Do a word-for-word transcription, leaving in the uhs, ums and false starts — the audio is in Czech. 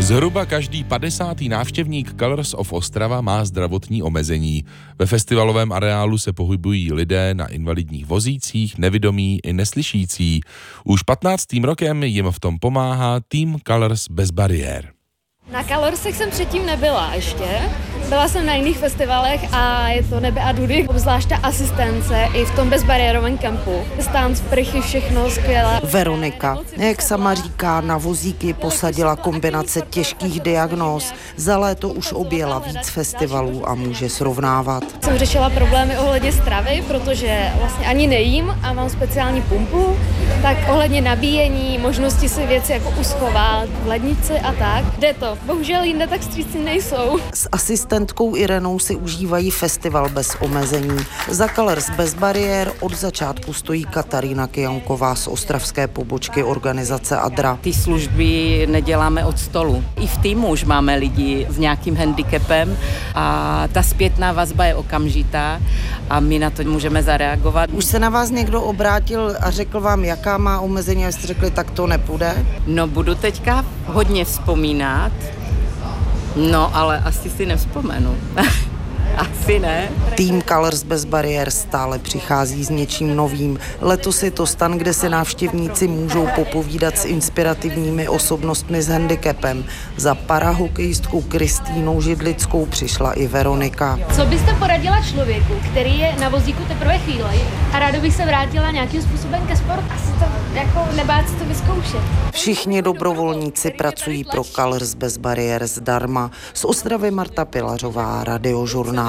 Zhruba každý padesátý návštěvník Colors of Ostrava má zdravotní omezení. Ve festivalovém areálu se pohybují lidé na invalidních vozících, nevidomí i neslyšící. Už patnáctým rokem jim v tom pomáhá tým Colors bez bariér. Na Colorsech jsem předtím nebyla ještě. Byla jsem na jiných festivalech a je to nebe a dudy, obzvlášť ta asistence i v tom bezbariérovém kampu. Stán, sprchy, všechno skvělé. Veronika, jak sama říká, na vozíky posadila kombinace těžkých diagnóz. Za léto už objela víc festivalů a může srovnávat. Jsem řešila problémy ohledně stravy, protože vlastně ani nejím a mám speciální pumpu, tak ohledně nabíjení, možnosti si věci jako uschovat v lednici a tak. Jde to. Bohužel jinde tak vstřícní nejsou. S asistentkou Irenou si užívají festival bez omezení. Za Colors bez bariér od začátku stojí Katarína Kijanková z ostravské pobočky organizace Adra. Ty služby neděláme od stolu. I v týmu už máme lidi s nějakým handicapem a ta zpětná vazba je okamžitá a my na to můžeme zareagovat. Už se na vás někdo obrátil a řekl vám, jaká má omezení, a jste řekli, tak to nepůjde? No, budu teďka hodně vzpomínat, no ale asi si nevzpomenu. Asi ne. Tým Colors bez bariér stále přichází s něčím novým. Letos je to stan, kde se návštěvníci můžou popovídat s inspirativními osobnostmi s handicapem. Za parahokejistkou Kristýnou Židlickou přišla i Veronika. Co byste poradila člověku, který je na vozíku teprve chvíli a ráda bych se vrátila nějakým způsobem ke sportu? Asi to jako nebát si to vyzkoušet. Všichni dobrovolníci pracují pro Colors bez bariér zdarma. Z Ostravy Marta Pilařová, Radiožurnál.